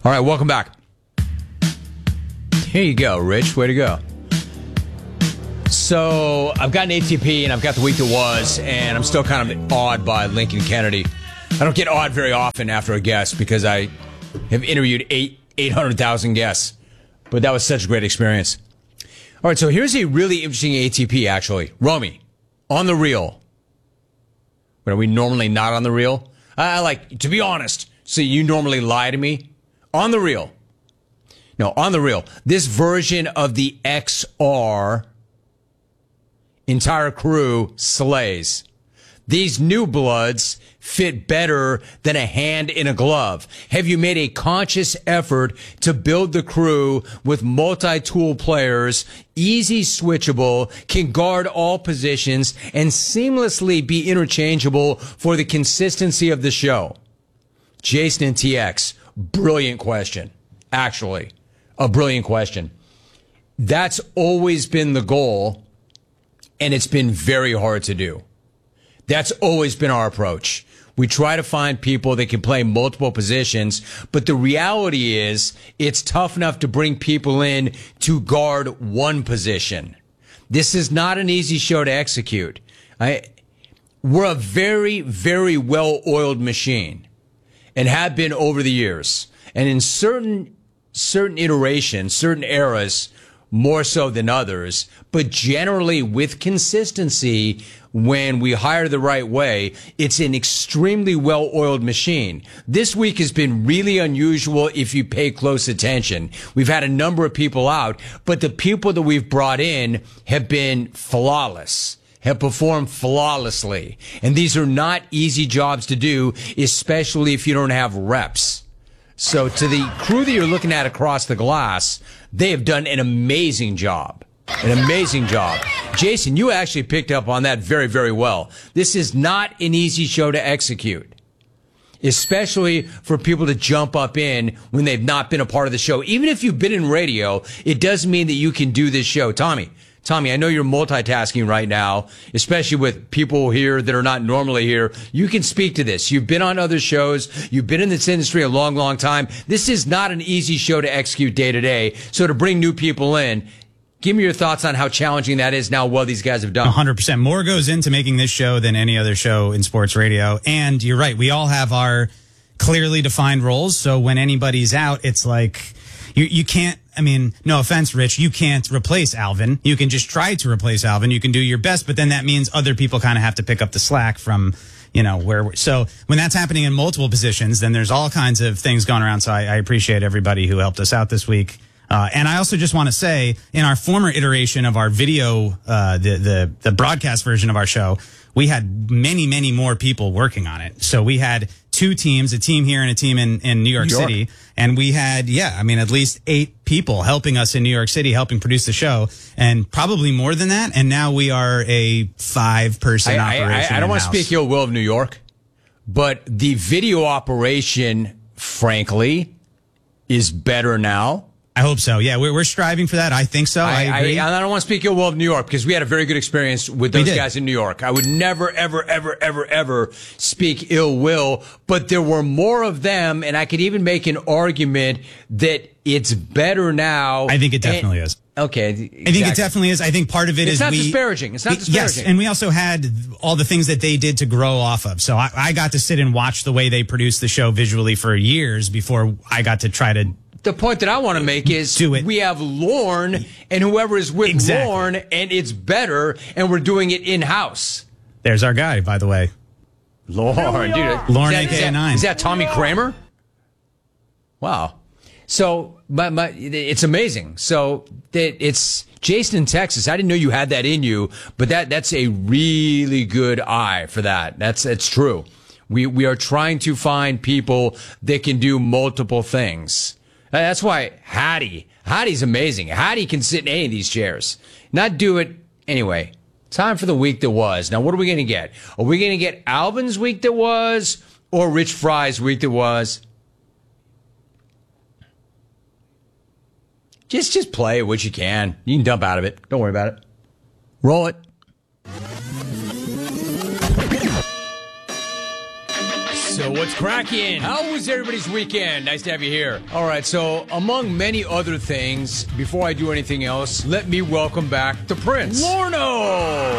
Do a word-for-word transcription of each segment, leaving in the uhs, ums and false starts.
All right, welcome back. Here you go, Rich. Way to go. So I've got an A T P, and I've got the week that was, and I'm still kind of awed by Lincoln Kennedy. I don't get awed very often after a guest because I have interviewed eight eight hundred thousand guests, but that was such a great experience. All right, so here's a really interesting A T P, actually. Romy, on the reel. But are we normally not on the reel? I, I like, to be honest, so you normally lie to me. On the reel. No, on the reel. This version of the X R entire crew slays. These new bloods fit better than a hand in a glove. Have you made a conscious effort to build the crew with multi-tool players, easy switchable, can guard all positions, and seamlessly be interchangeable for the consistency of the show? Jason and T X, brilliant question. Actually, a brilliant question. That's always been the goal, and it's been very hard to do. That's always been our approach. We try to find people that can play multiple positions, but the reality is it's tough enough to bring people in to guard one position. This is not an easy show to execute. I, we're a very, very well-oiled machine and have been over the years. And in certain certain iterations, certain eras, more so than others, but generally with consistency, when we hire the right way, it's an extremely well-oiled machine. This week has been really unusual if you pay close attention. We've had a number of people out, but the people that we've brought in have been flawless, have performed flawlessly. And these are not easy jobs to do, especially if you don't have reps. So to the crew that you're looking at across the glass, they have done an amazing job. An amazing job. Jason, you actually picked up on that very, very well. This is not an easy show to execute, especially for people to jump up in when they've not been a part of the show. Even if you've been in radio, it doesn't mean that you can do this show. Tommy, Tommy, I know you're multitasking right now, especially with people here that are not normally here. You can speak to this. You've been on other shows. You've been in this industry a long, long time. This is not an easy show to execute day to day. So to bring new people in, give me your thoughts on how challenging that is now, what these guys have done. one hundred percent. More goes into making this show than any other show in sports radio. And you're right. We all have our clearly defined roles. So when anybody's out, it's like you, you can't, I mean, no offense, Rich, you can't replace Alvin. You can just try to replace Alvin. You can do your best, but then that means other people kind of have to pick up the slack from, you know, where we're, so when that's happening in multiple positions, then there's all kinds of things going around. So I, I appreciate everybody who helped us out this week. Uh, and I also just want to say, in our former iteration of our video, uh, the, the, the broadcast version of our show, we had many, many more people working on it. So we had two teams, a team here and a team in, in New York, New York City. And we had, yeah, I mean, at least eight people helping us in New York City, helping produce the show, and probably more than that. And now we are a five-person I, operation. I, I, I don't want to speak ill will of New York, but the video operation, frankly, is better now. I hope so. Yeah, we're, we're striving for that. I think so. I, I agree. I, I don't want to speak ill will of New York because we had a very good experience with those guys in New York. I would never, ever, ever, ever, ever speak ill will, but there were more of them, and I could even make an argument that it's better now. I think it definitely and, is. Okay. Exactly. I think it definitely is. I think part of it it's is not we, disparaging. It's not disparaging. Yes, and we also had all the things that they did to grow off of. So I, I got to sit and watch the way they produced the show visually for years before I got to try to. The point that I want to make is we have Lorne and whoever is with exactly. Lorne, and it's better, and we're doing it in-house. There's our guy, by the way. Lorne, dude. Lorne, A A K A nine. Is that Tommy Kramer? Wow. So, but, but it's amazing. So that it's Jason in Texas. I didn't know you had that in you, but that that's a really good eye for that. That's that's true. We we are trying to find people that can do multiple things. That's why Hattie, Hattie's amazing. Hattie can sit in any of these chairs. Not do it anyway. Time for the week that was. Now, what are we going to get? Are we going to get Alvin's week that was or Rich Fry's week that was? Just, just play it what you can. You can dump out of it. Don't worry about it. Roll it. So what's cracking? How was everybody's weekend? Nice to have you here. All right, so among many other things, before I do anything else, let me welcome back the Prince. Lorno!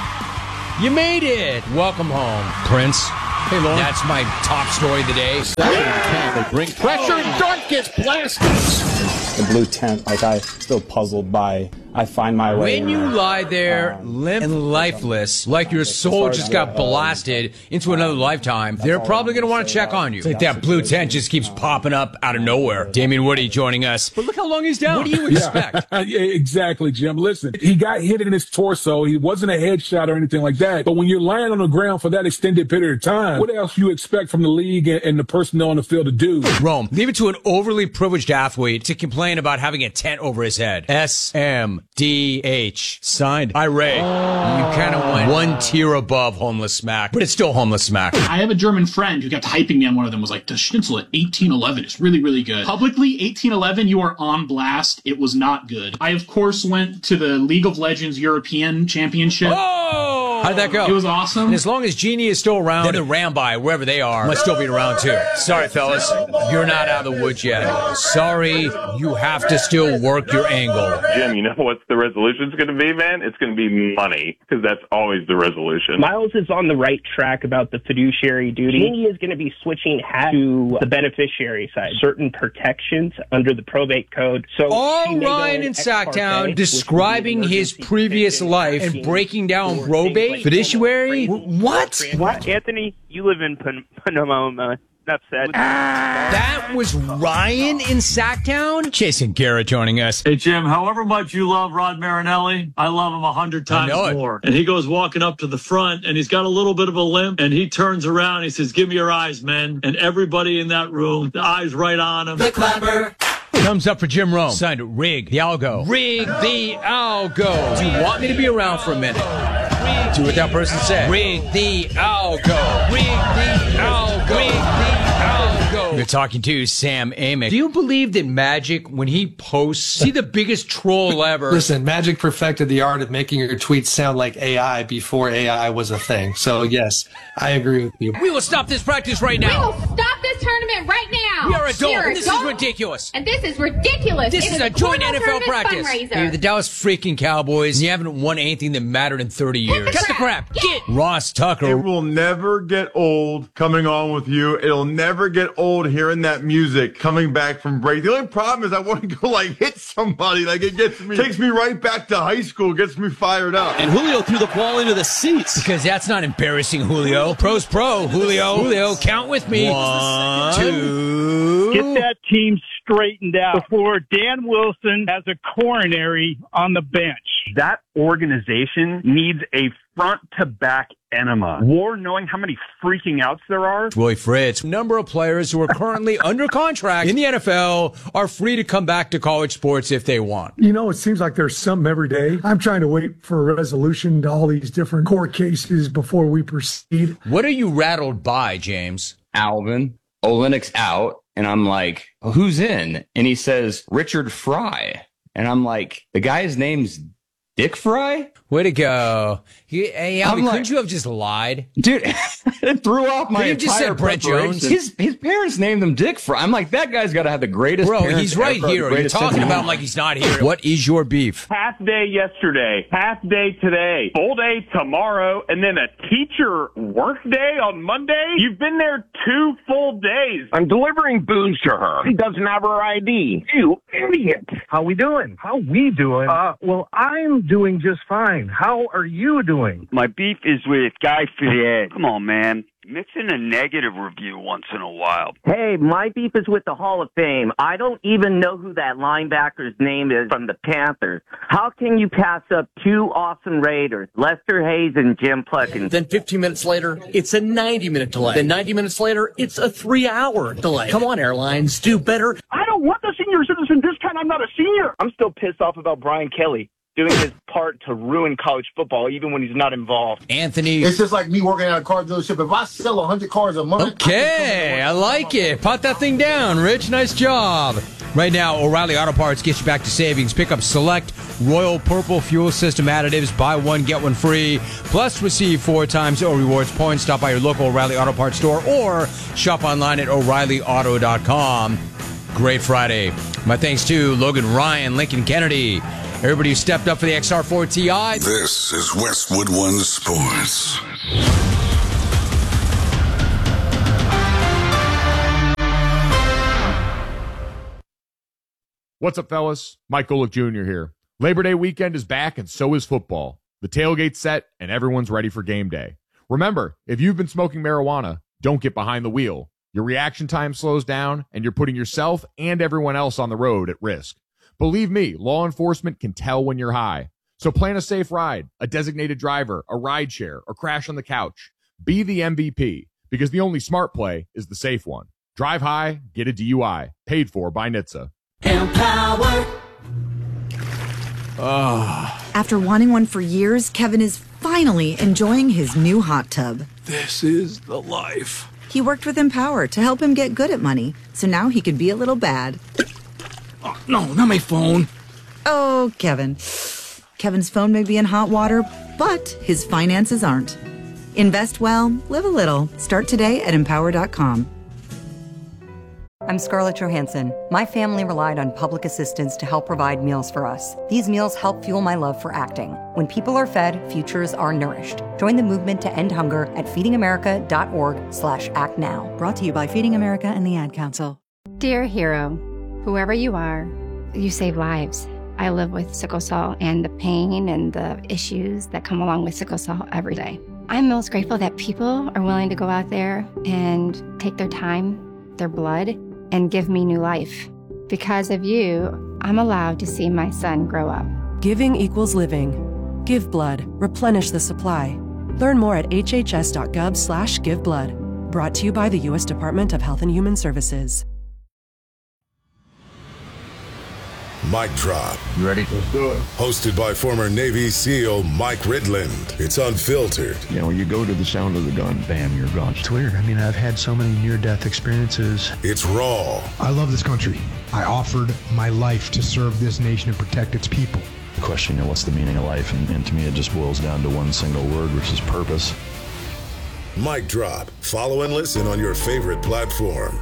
You made it! Welcome home, Prince. Hey, Lorne. That's my top story of the day. They bring pressure, and Dart gets blasted. The blue tent, like, I'm still puzzled by, I find my way. When you lie there, um, limp and lifeless, like your soul just got blasted into another lifetime, they're probably going to want to check on you. It's like that blue tent just keeps popping up out of nowhere. Damian Woody joining us. But look how long he's down. What do you expect? Yeah, exactly, Jim. Listen, he got hit in his torso. He wasn't a headshot or anything like that. But when you're lying on the ground for that extended period of time, what else you expect from the league and, and the personnel on the field to do? Rome, leave it to an overly privileged athlete to complain about having a tent over his head. S M D H. Signed, Ray. Oh. You kind of went one tier above homeless smack, but it's still homeless smack. I have a German friend who kept hyping me on one of them, was like, the schnitzel at eighteen eleven is really, really good. Publicly, eighteen eleven, you are on blast. It was not good. I, of course, went to the League of Legends European Championship. Oh! How did that go? It was awesome. And as long as Genie is still around, then the Rambi, wherever they are, must still be around too. Sorry, fellas. You're not out of the woods yet. Sorry, you have to still work your angle. Jim, you know what the resolution's going to be, man? It's going to be money, because that's always the resolution. Miles is on the right track about the fiduciary duty. Genie is going to be switching hat to the beneficiary side. Certain protections under the probate code. So all Ryan in Sacktown describing his previous life and breaking down probate. Fiduciary? What? What? Anthony, you live in Pan- Panama. Enough said. That was Ryan in Sacktown? Jason Garrett joining us. Hey, Jim, however much you love Rod Marinelli, I love him a hundred times more. And he goes walking up to the front, and he's got a little bit of a limp, and he turns around, and he says, give me your eyes, men. And everybody in that room, the eyes right on him. The clapper. Thumbs up for Jim Rome. Signed, Rig the Algo. Rig the Algo. Do you want me to be around for a minute? Do what that person said. Rig the Algo. Rig the Algo. Rig the Algo. You're talking to Sam Amick. Do you believe that Magic, when he posts, see the biggest troll ever? Listen, Magic perfected the art of making your tweets sound like A I before A I was a thing. So, yes, I agree with you. We will stop this practice right now. We will stop this tournament right now. We are adults, we are and this adults, is ridiculous. And this is ridiculous. This it is, is a joint N F L practice. Fundraiser. You're the Dallas freaking Cowboys, and you haven't won anything that mattered in thirty years. Cut the crap. Get, Get Ross Tucker. It will never get old coming on with you. It'll never get old hearing that music coming back from break. The only problem is I want to go like hit somebody. Like it gets me, takes me right back to high school, gets me fired up. And Julio threw the ball into the seats. Because that's not embarrassing, Julio. Pro's pro, Julio. Julio, count with me. One, two. Get that team straightened out before Dan Wilson has a coronary on the bench. That organization needs a front-to-back enema. War knowing how many freaking outs there are. Willie Fritz. Number of players who are currently under contract in the N F L are free to come back to college sports if they want. You know, it seems like there's something every day. I'm trying to wait for a resolution to all these different court cases before we proceed. What are you rattled by, James? Alvin, Olenek's out, and I'm like, who's in? And he says, Richard Fry. And I'm like, the guy's name's Dick Fry? Way to go. He, hey, Alvin, couldn't like, you have just lied? Dude, it threw off my Could you just said Brett Jones? His, his parents named him Dick Fry. I'm like, that guy's got to have the greatest Bro, parents he's right ever, here. You're talking about him like he's not here. What is your beef? Half day yesterday, half day today, full day tomorrow, and then a teacher work day on Monday? You've been there two full days. I'm delivering booze to her. She doesn't have her I D. You idiot. How we doing? How we doing? Uh, well, I'm doing just fine. How are you doing? My beef is with Guy Fieri. Come on, man. Mix in a negative review once in a while. Hey, my beef is with the Hall of Fame. I don't even know who that linebacker's name is from the Panthers. How can you pass up two awesome Raiders, Lester Hayes and Jim Plunkett? Then fifteen minutes later, it's a ninety-minute delay. Then ninety minutes later, it's a three-hour delay. Come on, airlines, do better. I don't want the senior citizen discount. I'm not a senior. I'm still pissed off about Brian Kelly doing his part to ruin college football, even when he's not involved. Anthony. It's just like me working at a car dealership. If I sell one hundred cars a month. Okay, I, I like it. Pot that thing down, Rich. Nice job. Right now, O'Reilly Auto Parts gets you back to savings. Pick up select Royal Purple Fuel System additives. Buy one, get one free. Plus, receive four times O rewards points. Stop by your local O'Reilly Auto Parts store or shop online at O'Reilly Auto dot com. Great Friday. My thanks to Logan Ryan, Lincoln Kennedy, everybody who stepped up for the X R four T I. This is Westwood One Sports. What's up, fellas? Mike Golick Junior here. Labor Day weekend is back, and so is football. The tailgate's set, and everyone's ready for game day. Remember, if you've been smoking marijuana, don't get behind the wheel. Your reaction time slows down, and you're putting yourself and everyone else on the road at risk. Believe me, law enforcement can tell when you're high. So plan a safe ride, a designated driver, a ride share, or crash on the couch. Be the M V P, because the only smart play is the safe one. Drive high, get a D U I. Paid for by N H T S A. Empower. Oh. After wanting one for years, Kevin is finally enjoying his new hot tub. This is the life. He worked with Empower to help him get good at money, so now he could be a little bad. Oh, no, not my phone. Oh, Kevin. Kevin's phone may be in hot water, but his finances aren't. Invest well, live a little. Start today at empower dot com. I'm Scarlett Johansson. My family relied on public assistance to help provide meals for us. These meals help fuel my love for acting. When people are fed, futures are nourished. Join the movement to end hunger at feeding america dot org slash act now. Brought to you by Feeding America and the Ad Council. Dear hero, whoever you are, you save lives. I live with sickle cell and the pain and the issues that come along with sickle cell every day. I'm most grateful that people are willing to go out there and take their time, their blood, and give me new life. Because of you, I'm allowed to see my son grow up. Giving equals living. Give blood. Replenish the supply. Learn more at h h s dot gov slash give blood. Brought to you by the U S Department of Health and Human Services. Mic Drop. You ready? Let's do it. Hosted by former Navy SEAL Mike Ridland. It's unfiltered. You know, you go to the sound of the gun, bam, you're gone. It's weird. I mean, I've had so many near-death experiences. It's raw. I love this country. I offered my life to serve this nation and protect its people. The question, you know, what's the meaning of life? And, and to me, it just boils down to one single word, which is purpose. Mic Drop. Follow and listen on your favorite platform.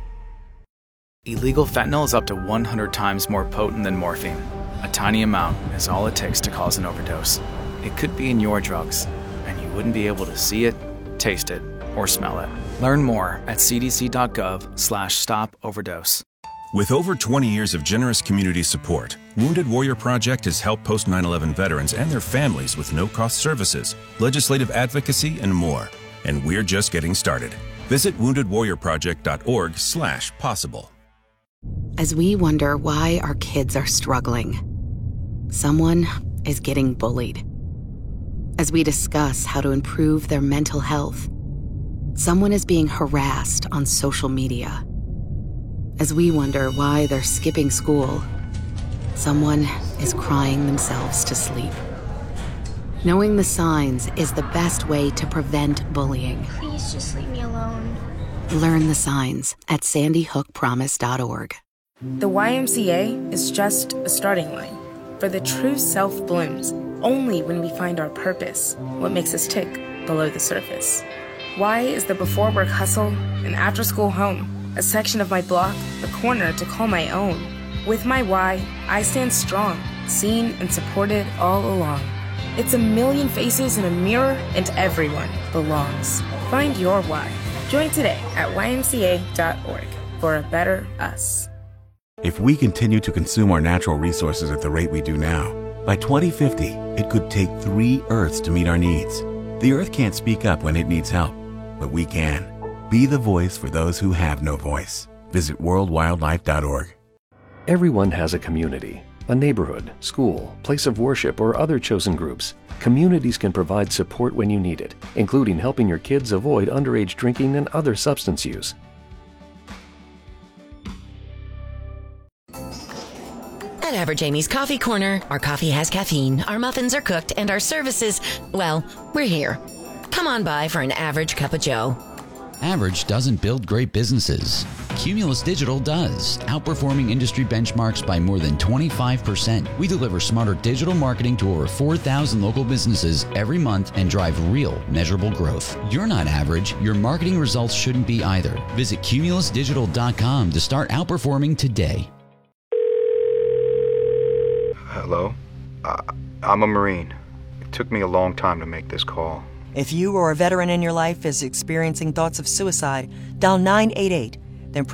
Illegal fentanyl is up to one hundred times more potent than morphine. A tiny amount is all it takes to cause an overdose. It could be in your drugs, and you wouldn't be able to see it, taste it, or smell it. Learn more at c d c dot gov slash stop overdose. With over twenty years of generous community support, Wounded Warrior Project has helped post nine eleven veterans and their families with no-cost services, legislative advocacy, and more. And we're just getting started. Visit wounded warrior project dot org slash possible. As we wonder why our kids are struggling, someone is getting bullied. As we discuss how to improve their mental health, someone is being harassed on social media. As we wonder why they're skipping school, someone is crying themselves to sleep. Knowing the signs is the best way to prevent bullying. Please just leave me alone. Learn the signs at sandy hook promise dot org. The Y M C A is just a starting line, for the true self blooms only when we find our purpose, what makes us tick below the surface. Y is the before work hustle, an after school home, a section of my block, a corner to call my own. With my Y, I stand strong, seen and supported all along. It's a million faces in a mirror, and everyone belongs. Find your why. Join today at y m c a dot org for a better us. If we continue to consume our natural resources at the rate we do now, by twenty fifty, it could take three Earths to meet our needs. The Earth can't speak up when it needs help, but we can. Be the voice for those who have no voice. Visit world wildlife dot org. Everyone has a community, a neighborhood, school, place of worship, or other chosen groups. Communities can provide support when you need it, including helping your kids avoid underage drinking and other substance use. At Average Amy's Coffee Corner, our coffee has caffeine, our muffins are cooked, and our services, well, we're here. Come on by for an average cup of joe. Average doesn't build great businesses. Cumulus Digital does, outperforming industry benchmarks by more than twenty-five percent. We deliver smarter digital marketing to over four thousand local businesses every month and drive real, measurable growth. You're not average. Your marketing results shouldn't be either. Visit cumulus digital dot com to start outperforming today. Hello? Uh, I'm a Marine. It took me a long time to make this call. If you or a veteran in your life is experiencing thoughts of suicide, dial nine eight eight.